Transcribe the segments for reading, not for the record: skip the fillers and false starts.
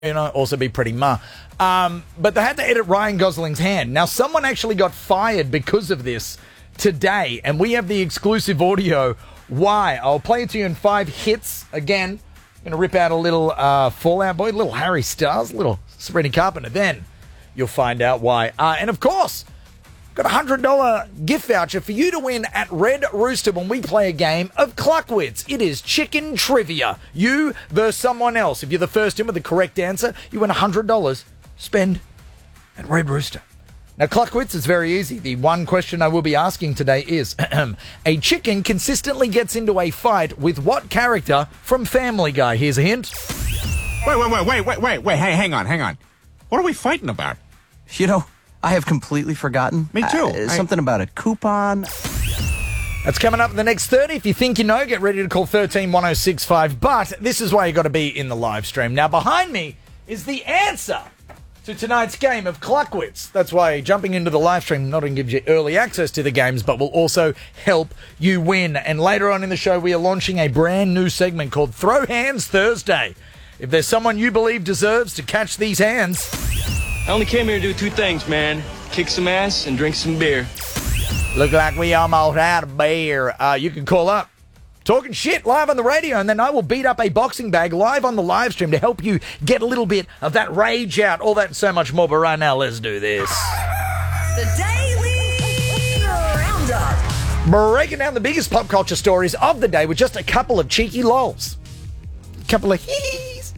also be pretty but they had to edit Ryan Gosling's hand. Now, someone actually got fired because of this today, and we have the exclusive audio. Why? I'll play it to you in 5 hits. Again, I'm going to rip out a little Fall Out Boy, a little Harry Styles, a little Sabrina Carpenter. Then you'll find out why. And of course, got a $100 gift voucher for you to win at Red Rooster when we play a game of Cluckwits. It is chicken trivia. You versus someone else. If you're the first in with the correct answer, you win $100. Spend at Red Rooster. Now, Cluckwits is very easy. The one question I will be asking today is, a chicken consistently gets into a fight with what character from Family Guy? Here's a hint. Wait. Hey, hang on. What are we fighting about? You know, I have completely forgotten. Me too. Something about a coupon. That's coming up in the next 30. If you think you know, get ready to call 131065. But this is why you got to be in the live stream. Now, behind me is the answer to tonight's game of Cluckwits. That's why jumping into the live stream not only gives you early access to the games, but will also help you win. And later on in the show, we are launching a brand new segment called Throw Hands Thursday. If there's someone you believe deserves to catch these hands... I only came here to do 2 things, man. Kick some ass and drink some beer. Look like we almost had a beer. You can call up, talking shit live on the radio, and then I will beat up a boxing bag live on the live stream to help you get a little bit of that rage out, all that and so much more. But right now, let's do this. The Daily Roundup. Breaking down the biggest pop culture stories of the day with just a couple of cheeky lols. A couple of hees.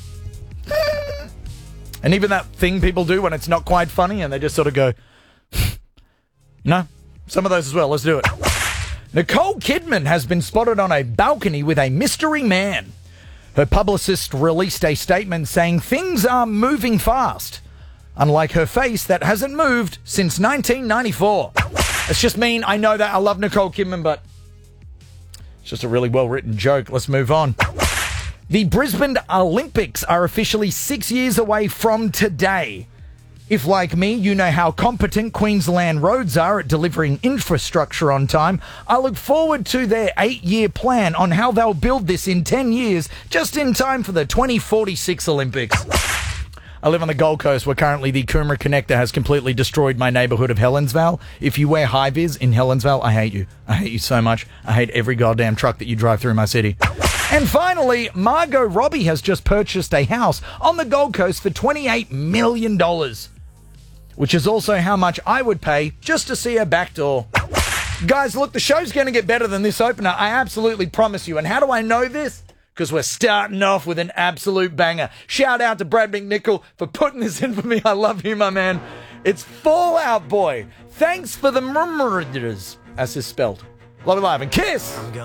And even that thing people do when it's not quite funny and they just sort of go, no, some of those as well. Let's do it. Nicole Kidman has been spotted on a balcony with a mystery man. Her publicist released a statement saying things are moving fast, unlike her face that hasn't moved since 1994. It's just mean. I know that. I love Nicole Kidman, but it's just a really well-written joke. Let's move on. The Brisbane Olympics are officially 6 years away from today. If, like me, you know how competent Queensland roads are at delivering infrastructure on time, I look forward to their 8-year plan on how they'll build this in 10 years, just in time for the 2046 Olympics. I live on the Gold Coast, where currently the Coomera Connector has completely destroyed my neighbourhood of Helensvale. If you wear high-vis in Helensvale, I hate you. I hate you so much. I hate every goddamn truck that you drive through my city. And finally, Margot Robbie has just purchased a house on the Gold Coast for $28 million, which is also how much I would pay just to see her back door. Guys, look, the show's going to get better than this opener. I absolutely promise you. And how do I know this? Because we're starting off with an absolute banger. Shout out to Brad McNichol for putting this in for me. I love you, my man. It's Fall Out Boy. Thanks for the murmurs, as is spelled. Love it live and kiss.